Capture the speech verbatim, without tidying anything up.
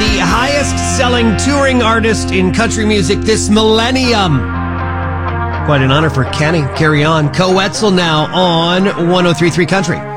the highest-selling touring artist in country music this millennium. Quite an honor for Kenny. Carry on. Co-Wetzel now on one oh three point three Country.